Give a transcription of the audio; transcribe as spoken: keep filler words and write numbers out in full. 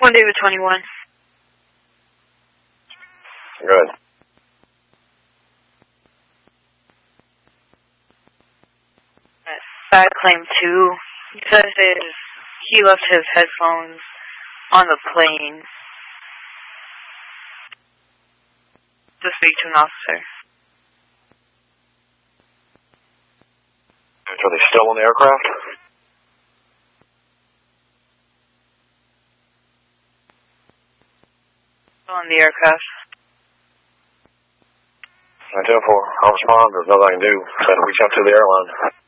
one David twenty-one. Good. Bad claim two. He says his, he left his headphones on the plane to speak to an officer. Are they still on the aircraft? Still on the aircraft. nine ten four, I'll respond. There's nothing I can do. Try to reach out to the airline.